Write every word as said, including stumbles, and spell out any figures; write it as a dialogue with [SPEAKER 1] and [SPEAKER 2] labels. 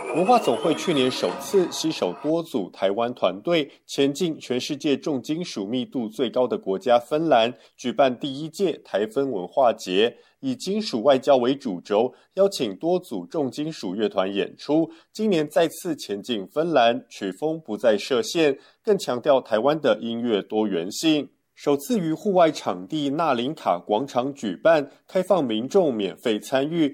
[SPEAKER 1] 文化总会去年首次携手多组台湾团队，前进全世界重金属密度最高的国家芬兰，举办第一届台芬文化节，以金属外交为主轴，邀请多组重金属乐团演出。今年再次前进芬兰，曲风不再设限，更强调台湾的音乐多元性。首次于户外场地纳林卡广场举办，开放民众免费参与，